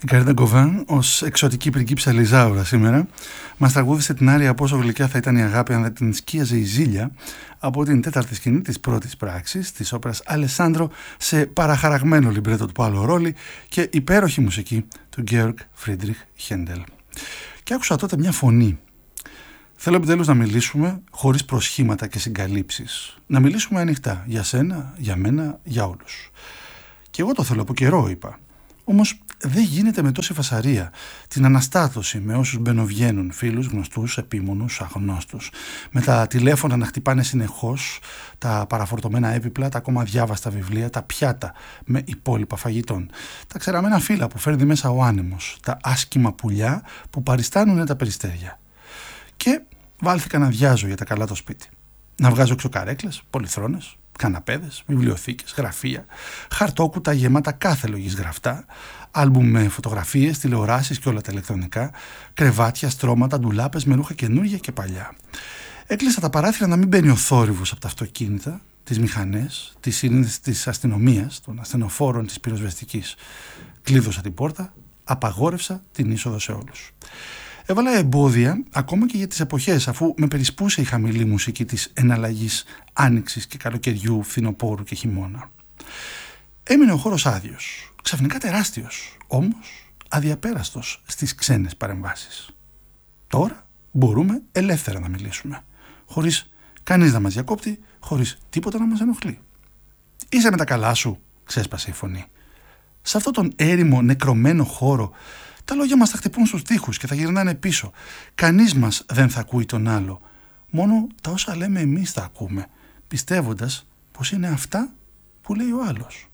Η Καρίνα Γκοβάν ως εξωτική πριγκίψα Λιζάουρα σήμερα μας τραγούδισε την άρια «Πόσο γλυκιά θα ήταν η αγάπη αν δεν την σκίαζε η ζήλια» από την τέταρτη σκηνή της πρώτης πράξης της όπερας Αλεσάνδρο σε παραχαραγμένο λιμπρέτο του Παόλο Ρόλι και υπέροχη μουσική του Γκέοργκ Φρίντριχ Χέντελ. Και άκουσα τότε μια φωνή. Θέλω επιτέλους να μιλήσουμε χωρίς προσχήματα και συγκαλύψεις. Να μιλήσουμε ανοιχτά για σένα, για μένα, για όλους. Και εγώ το θέλω από καιρό, είπα. Όμως δεν γίνεται με τόση φασαρία την αναστάτωση με όσους μπαινοβγαίνουν, φίλους, γνωστούς, επίμονους, αγνώστους, με τα τηλέφωνα να χτυπάνε συνεχώς, τα παραφορτωμένα έπιπλα, τα ακόμα διάβαστα βιβλία, τα πιάτα με υπόλοιπα φαγητών, τα ξεραμένα φύλλα που φέρνει μέσα ο άνεμος, τα άσκημα πουλιά που παριστάνουν τα περιστέρια. Και βάλθηκα να βιάζω για τα καλά το σπίτι. Να βγάζω έξω καρέκλες, πολυθρόνες, καναπέδες, βιβλιοθήκες, γραφεία, χαρτόκουτα γεμάτα κάθε λογής γραφτά, άλμπουμ με φωτογραφίες, τηλεοράσεις και όλα τα ηλεκτρονικά, κρεβάτια, στρώματα, ντουλάπες με ρούχα καινούργια και παλιά. Έκλεισα τα παράθυρα να μην μπαίνει ο θόρυβος από τα αυτοκίνητα, τις μηχανές, τις σιρήνες της αστυνομίας, των ασθενοφόρων της πυροσβεστικής. Κλείδωσα την πόρτα, απαγόρευσα την είσοδο σε όλους. Έβαλα εμπόδια ακόμα και για τις εποχές, αφού με περισπούσε η χαμηλή μουσική της εναλλαγής άνοιξης και καλοκαιριού, φθινοπόρου και χειμώνα. Έμεινε ο χώρος άδειος, ξαφνικά τεράστιος, όμως αδιαπέραστος στις ξένες παρεμβάσεις. Τώρα μπορούμε ελεύθερα να μιλήσουμε, χωρίς κανείς να μας διακόπτει, χωρίς τίποτα να μας ενοχλεί. «Είσαι με τα καλά σου», ξέσπασε η φωνή. Σε αυτόν τον έρημο, νεκρωμένο χώρο, τα λόγια μας θα χτυπούν στους τοίχους και θα γυρνάνε πίσω. Κανείς μας δεν θα ακούει τον άλλο. Μόνο τα όσα λέμε εμείς θα ακούμε, πιστεύοντας πως είναι αυτά που λέει ο άλλος.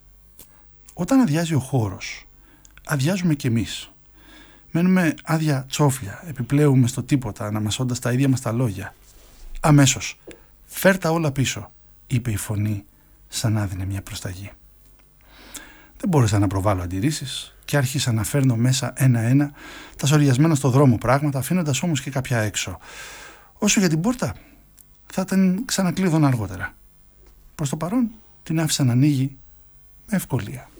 Όταν αδειάζει ο χώρος, αδειάζουμε κι εμείς. Μένουμε άδεια τσόφλια, επιπλέουμε στο τίποτα, αναμασώντας τα ίδια μας τα λόγια. Αμέσως, «Φέρ τα όλα πίσω», είπε η φωνή, σαν να δίνε μια προσταγή. Δεν μπόρεσα να προβάλλω αντιρρήσεις και άρχισα να φέρνω μέσα ένα-ένα τα σοριασμένα στο δρόμο πράγματα, αφήνοντας όμως και κάποια έξω. Όσο για την πόρτα, θα την ξανακλείδωνα αργότερα. Προς το παρόν την άφησα να ανοίγει με ευκολία.